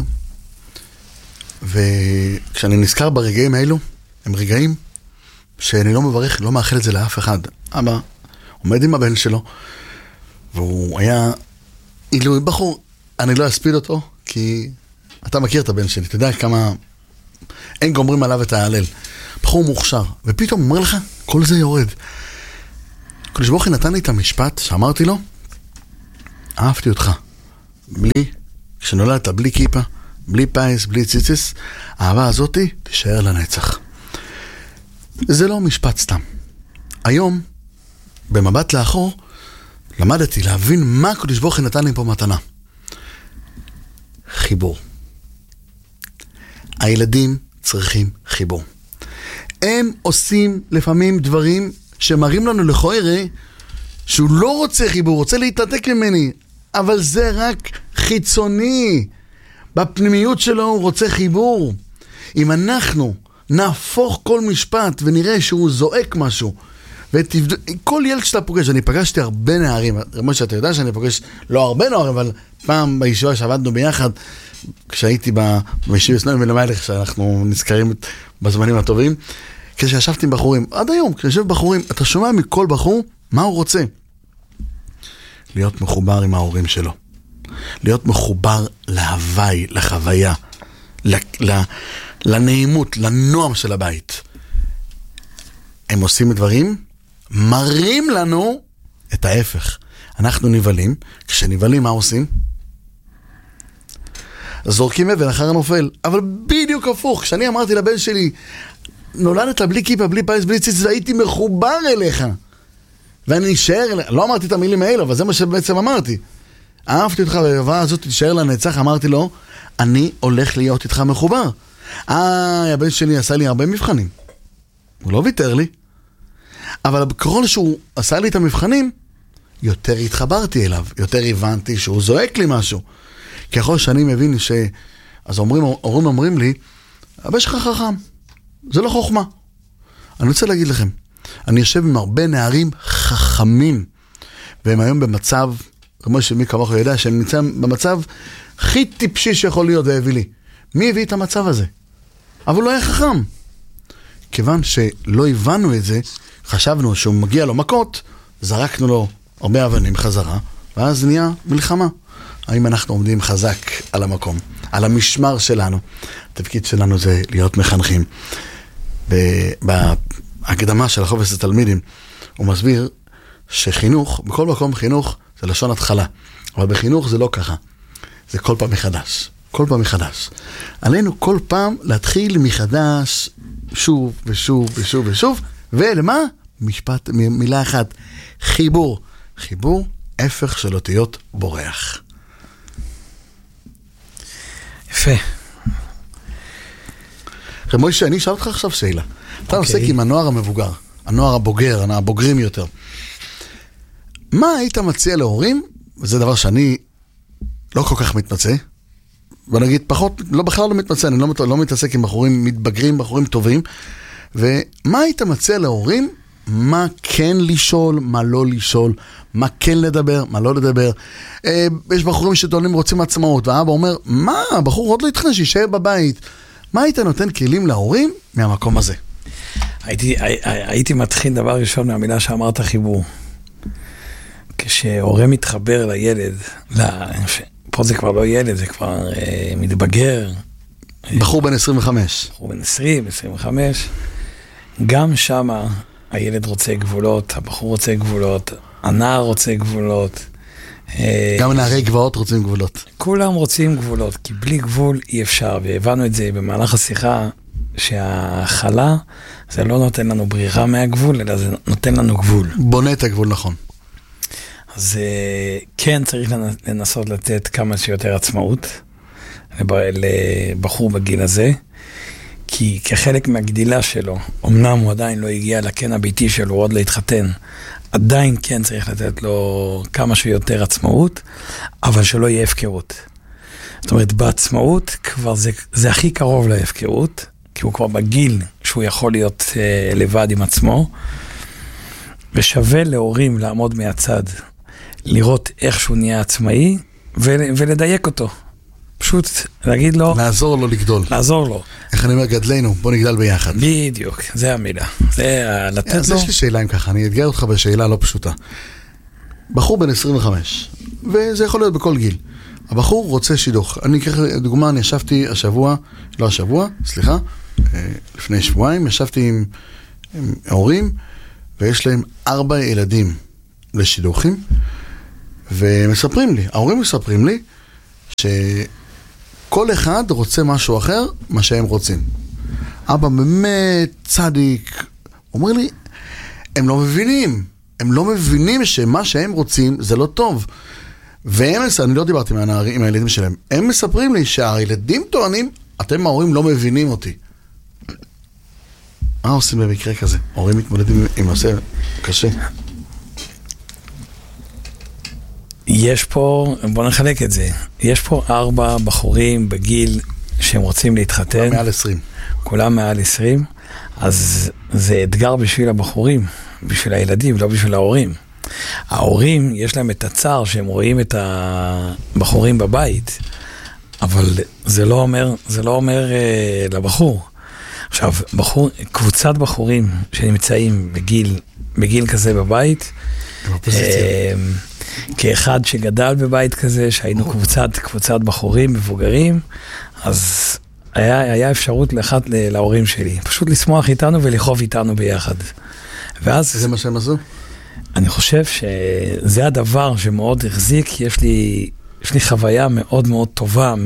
וכשאני נזכר ברגעים האלו, הם רגעים שאני לא מברך, לא מאחל את זה לאף אחד. אבא עומד עם הבן שלו, והוא היה אילו בחור, אני לא אספיד אותו, כי אתה מכיר את הבן שלי, אתה יודע כמה אין גומרים עליו את ההלל. בחור מוכשר, ופתאום אומר לך, כל זה יורד. הקדוש ברוך הוא נתן לי את המשפט שאמרתי לו, אהבתי אותך, בלי, כשנולדת בלי כיפה, בלי פייס, בלי ציציס, האהבה הזאת תישאר לנצח. זה לא משפט סתם. היום, במבט לאחור, למדתי להבין מה הקדוש ברוך הוא נתן לי פה מתנה. חיבור. הילדים צריכים חיבור. הם עושים לפעמים דברים שמראים לנו לכאורה שהוא לא רוצה חיבור, רוצה להתעתק ממני, אבל זה רק חיצוני. בפנימיות שלו הוא רוצה חיבור. אם אנחנו נהפוך כל משפט ונראה שהוא זועק משהו, ותבד... כל ילד שאתה פוגש, אני פגשתי הרבה נערים, כמו שאתה יודע שאני פוגש לא הרבה נערים, אבל פעם בישיבה שעבדנו ביחד, כשהייתי בישיבה סנויים ולמעלה, שאנחנו נזכרים בזמנים הטובים, כשישבתי עם בחורים, עד היום, כשישב בחורים, אתה שומע מכל בחור מה הוא רוצה. להיות מחובר עם ההורים שלו. להיות מחובר להווי, לחוויה, לנעימות, לנועם של הבית. הם עושים דברים, מראים לנו את ההפך. אנחנו נבלים, כשנבלים מה עושים? זורקים אבן אחר הנופל, אבל בדיוק הפוך. כשאני אמרתי לבן שלי, נולדת בלי כיפה, בלי פייס, בלי ציץ, והייתי מחובר אליך. ואני נשאר, לא אמרתי את המילים האלה, אבל זה מה שבעצם אמרתי. אהבתי אותך, והאהבה הזאת תישאר לנצח, אמרתי לו, אני הולך להיות איתך מחובר. אה, הבן שלי עשה לי הרבה מבחנים. הוא לא ויתר לי. אבל ככל שהוא עשה לי את המבחנים, יותר התחברתי אליו, יותר הבנתי שהוא זועק לי משהו. ככל שאני מבין ש... אז אומרים, אומרים, אומרים לי, הבן שלך חכם, זה לא חוכמה. אני רוצה להגיד לכם, אני יושב עם הרבה נערים חכמים, והם היום במצב, כמו שמי כמוך יודע, שהם נמצאים במצב הכי טיפשי שיכול להיות והביא לי. מי הביא את המצב הזה? אבל הוא לא היה חכם. כיוון שלא הבנו את זה, חשבנו שהוא מגיע לו מכות, זרקנו לו הרבה אבנים חזרה, ואז נהיה מלחמה. האם אנחנו עומדים חזק על המקום, על המשמר שלנו? התפקיד שלנו זה להיות מחנכים. בהקדמה של החופש התלמידים, הוא מסביר שחינוך, בכל מקום חינוך זה לשון התחלה, אבל בחינוך זה לא ככה. זה כל פעם מחדש. כל פעם מחדש. עלינו כל פעם להתחיל מחדש, שוב ושוב ושוב ושוב, ולמה? משפט, מילה אחת, חיבור. חיבור, הפך של אותיות בורח.
יפה.
מוישה, אני אשאל אותך עכשיו שאלה. אתה עוסק עם הנוער המבוגר, הנוער הבוגר, הבוגרים יותר. מה היית מציע להורים, וזה דבר שאני לא כל כך מתמצא, ונגיד פחות, לא בכלל לא מתמצא, אני לא, לא מתעסק עם בחורים מתבגרים, בחורים טובים, ומה היית מציע להורים, מה כן לשאול, מה לא לשאול, מה כן לדבר, מה לא לדבר. אה, יש בחורים שטוענים רוצים עצמאות, והאבא אומר, מה, הבחור עוד לא התחנן, שישאר בבית. מה היית נותן כלים להורים מהמקום הזה?
הייתי, הייתי מתחיל דבר ראשון מהמילה שאמרת חיבור. כשהורה מתחבר לילד, פה זה כבר לא ילד, זה כבר אה, מתבגר.
בחור בן עשרים וחמש.
בחור בן עשרים, עשרים וחמש. גם שם הילד רוצה גבולות, הבחור רוצה גבולות, הנער רוצה גבולות.
גם נערי גבעות רוצים גבולות.
כולם רוצים גבולות, כי בלי גבול אי אפשר, והבנו את זה במהלך השיחה, שההכלה זה לא נותן לנו בריחה מהגבול, אלא זה נותן לנו גבול.
בונה את הגבול נכון.
אז כן צריך לנסות לתת כמה שיותר עצמאות לבחור בגיל הזה, כי כחלק מהגדילה שלו, אמנם הוא עדיין לא הגיע לקן הביתי שלו, הוא עוד להתחתן, עדיין כן צריך לתת לו כמה שיותר עצמאות, אבל שלא יהיה הפקרות. זאת אומרת, בעצמאות כבר זה, זה הכי קרוב להפקרות, כי הוא כבר בגיל שהוא יכול להיות אה, לבד עם עצמו, ושווה להורים לעמוד מהצד, לראות איך שהוא נהיה עצמאי, ול, ולדייק אותו. פשוט להגיד לו...
לעזור לו לגדול.
לעזור לו.
איך אני אומר, גדלנו, בוא נגדל ביחד.
בדיוק, זה המילה. זה לתת
אז
לו...
יש לי שאלה אם ככה, אני אתגר אותך בשאלה לא פשוטה. בחור בן עשרים וחמש, וזה יכול להיות בכל גיל. הבחור רוצה שידוך. אני אקח דוגמה, אני ישבתי השבוע, לא השבוע, סליחה, לפני שבועיים, ישבתי עם, עם הורים, ויש להם ארבע ילדים לשידוכים, ומספרים לי, ההורים מספרים לי, שכל אחד רוצה משהו אחר, מה שהם רוצים. אבא באמת צדיק, אומר לי, הם לא מבינים, הם לא מבינים שמה שהם רוצים זה לא טוב. והם, אני לא דיברתי עם הילדים שלהם, הם מספרים לי שהילדים טוענים, אתם ההורים לא מבינים אותי. מה עושים במקרה כזה? ההורים מתמודדים עם נושא קשה.
יש פה, בוא נחלק את זה, יש פה ארבע בחורים בגיל שהם רוצים להתחתן.
כולם מעל עשרים.
כולם מעל עשרים, אז זה אתגר בשביל הבחורים, בשביל הילדים, לא בשביל ההורים. ההורים, יש להם את הצער שהם רואים את הבחורים בבית, אבל זה לא אומר, זה לא אומר אה, לבחור. עכשיו, בחור, קבוצת בחורים שנמצאים בגיל, בגיל כזה בבית, אה, כאחד שגדל בבית כזה, שהיינו קבוצת, קבוצת בחורים מבוגרים, אז היה, היה אפשרות לאחת להורים שלי, פשוט לשמוח איתנו ולחוב איתנו ביחד. ואז...
זה מה שהם עשו?
אני חושב שזה הדבר שמאוד החזיק, יש לי, יש לי חוויה מאוד מאוד טובה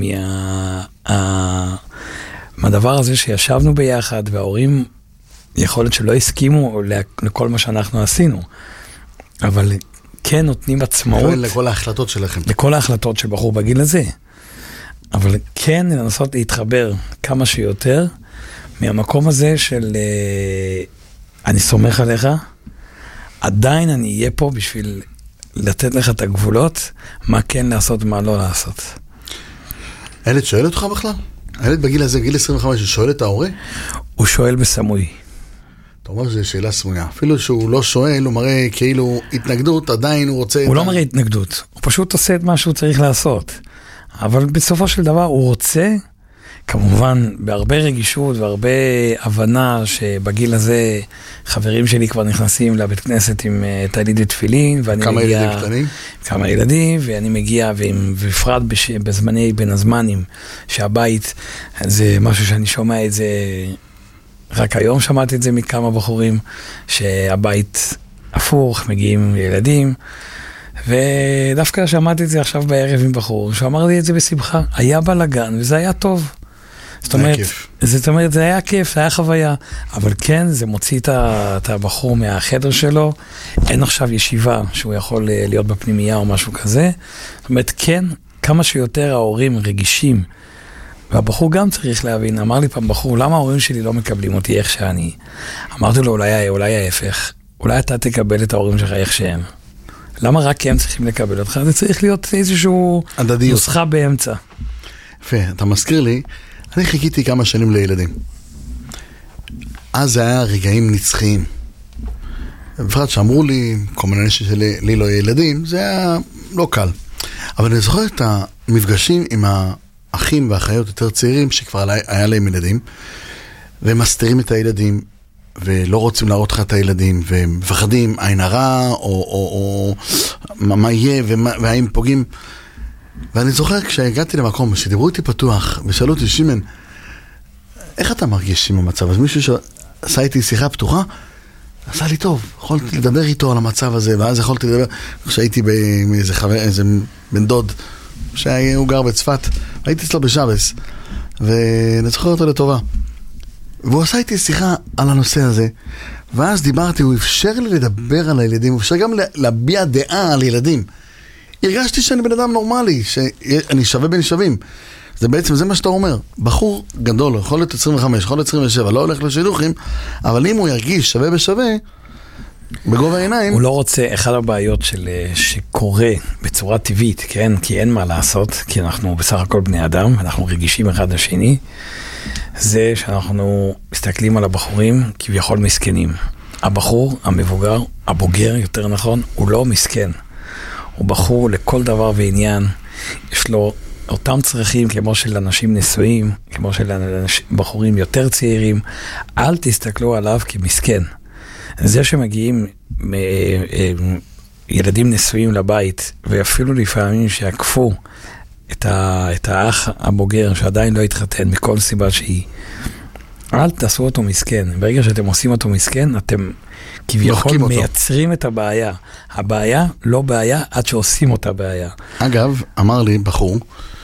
מה, מהדבר הזה שישבנו ביחד, וההורים יכול להיות שלא הסכימו לכל מה שאנחנו עשינו, אבל כן נותנים עצמאות.
לכל ההחלטות שלכם.
לכל ההחלטות של בחור בגיל הזה. אבל כן לנסות להתחבר כמה שיותר מהמקום הזה של אני סומך עליך, עדיין אני אהיה פה בשביל לתת לך את הגבולות, מה כן לעשות ומה לא לעשות.
הילד שואל אותך בכלל? הילד בגיל הזה, גיל עשרים וחמש, הוא שואל את ההורה?
הוא שואל בסמוי.
אתה אומר שזו שאלה סמויה. אפילו שהוא לא שואל, הוא מראה כאילו התנגדות, עדיין הוא רוצה...
הוא לא מראה התנגדות, הוא פשוט עושה את מה שהוא צריך לעשות. אבל בסופו של דבר הוא רוצה, כמובן בהרבה רגישות והרבה הבנה שבגיל הזה חברים שלי כבר נכנסים לבית כנסת עם תליד ותפילין, ואני
כמה
מגיע...
ילדים קטנים?
כמה ילדים, ואני מגיע, ובפרט בש... בזמני בין הזמנים, שהבית זה משהו שאני שומע את זה, רק היום שמעתי את זה מכמה בחורים, שהבית הפוך, מגיעים ילדים, ודווקא שמעתי את זה עכשיו בערב עם בחור, שאמר לי את זה בשמחה, היה בלגן, וזה היה טוב. זאת אומרת, זאת אומרת, זה היה כיף, זה היה חוויה, אבל כן, זה מוציא את הבחור מהחדר שלו, אין עכשיו ישיבה שהוא יכול להיות בפנימייה או משהו כזה, זאת אומרת, כן, כמה שיותר ההורים רגישים, והבחור גם צריך להבין, אמר לי פעם בחור, למה ההורים שלי לא מקבלים אותי איך שאני? אמרתי לו, אולי, אולי ההפך, אולי אתה תקבל את ההורים שלך איך שהם. למה רק הם צריכים לקבל אותך? זה צריך להיות איזשהו נוסחה באמצע.
יפה, אתה מזכיר לי, אני חיכיתי כמה שנים לילדים. אז זה היה רגעים נצחיים. בפרט שאמרו לי, כל מיני שלי לא ילדים, זה היה לא קל. אבל אני זוכר את המפגשים עם אחים ואחיות יותר צעירים שכבר היה להם ילדים, והם מסתירים את הילדים, ולא רוצים להראות לך את הילדים, והם מפחדים, עין הרע, או, או, או מה, מה יהיה, ומה, והאם פוגעים. ואני זוכר כשהגעתי למקום, שדיברו איתי פתוח, ושאלו אותי, שימן, איך אתה מרגיש עם המצב? אז מישהו שעשה איתי שיחה פתוחה, עשה לי טוב, יכולתי לדבר איתו על המצב הזה, ואז יכולתי לדבר, כשהייתי באיזה חבר, איזה בן דוד, שהוא גר בצפת, הייתי אצלו בשבס, ואני זוכר אותו לטובה. והוא עשה איתי שיחה על הנושא הזה, ואז דיברתי, הוא אפשר לי לדבר על הילדים, הוא אפשר גם להביע דעה על ילדים. הרגשתי שאני בן אדם נורמלי, שאני שווה בין שווים. זה בעצם, זה מה שאתה אומר. בחור גדול, יכול להיות עשרים וחמש, יכול להיות עשרים ושבע, לא הולך לשידוכים, אבל אם הוא ירגיש שווה בשווה, בגובה העיניים...
הוא לא רוצה, אחד הבעיות של, שקורה בצורה טבעית, כן? כי אין מה לעשות, כי אנחנו בסך הכל בני אדם, אנחנו רגישים אחד לשני, זה שאנחנו מסתכלים על הבחורים כביכול מסכנים. הבחור, המבוגר, הבוגר, יותר נכון, הוא לא מסכן. הוא בחור לכל דבר ועניין, יש לו אותם צרכים כמו של אנשים נשואים, כמו של בחורים יותר צעירים, אל תסתכלו עליו כמסכן. זה שמגיעים ילדים נשואים לבית, ואפילו לפעמים שעקפו את, ה, את האח הבוגר שעדיין לא התחתן מכל סיבה שהיא, אל תעשו אותו מסכן. ברגע שאתם עושים אותו מסכן, אתם כביכול מייצרים את הבעיה. הבעיה לא בעיה עד שעושים אותה בעיה.
אגב, אמר לי בחור,